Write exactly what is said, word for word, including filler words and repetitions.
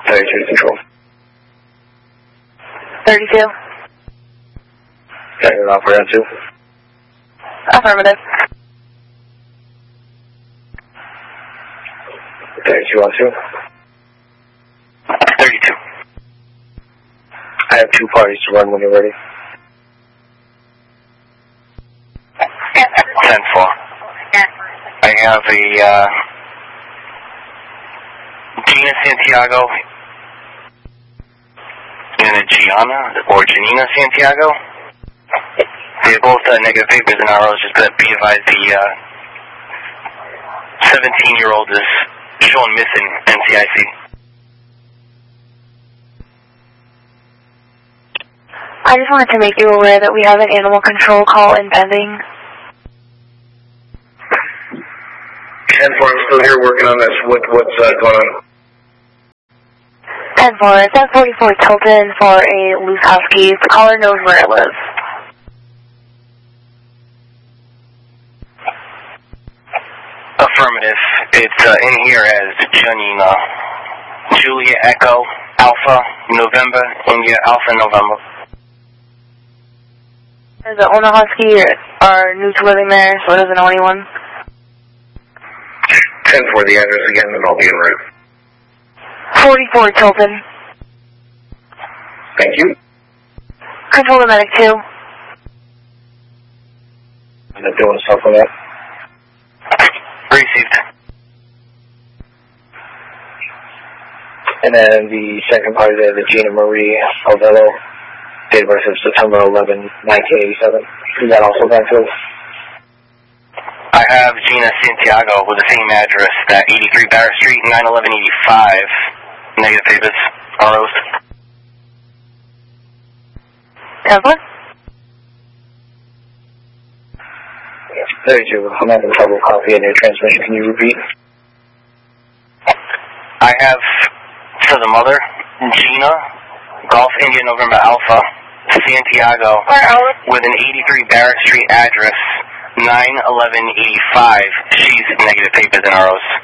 thirty-two control. thirty-two. Got your operator two. Affirmative. thirty-two on two. thirty-two. I have two parties to run when you're ready. ten four. I have a uh, Gina Santiago and a Gianna or Janina Santiago. They're both uh, negative papers in R Os. Just to be advised, the uh, seventeen-year-old is shown missing N C I C. I just wanted to make you aware that we have an animal control call in pending. ten four, I'm still here working on this. What, what's uh, going on? ten four, ten forty-four Tilton for a loose husky. The caller knows where it lives. Affirmative. It's uh, in here as Janina. Julia Echo Alpha November India Alpha November. Does it own a husky or are new to living there, so it doesn't know anyone? ten four, the address again, and I'll be en route. forty-four Tilton. Thank you. Control to medic two. I'm not doing stuff on that. Received. And then the second party there, the Gina Marie Alvello, date of birth of September eleventh, nineteen eighty-seven. Is that also done too? I have Gina Santiago with the same address, that eighty-three Barrett Street, nine eleven eighty-five. Negative papers, R Os. Cover? thirty-two, I'm having trouble copying your transmission. Can you repeat? I have, for the mother, Gina, Golf India November Alpha, Santiago, with an eighty-three Barrett Street address, nine eleven eighty-five. She's negative papers in R Os.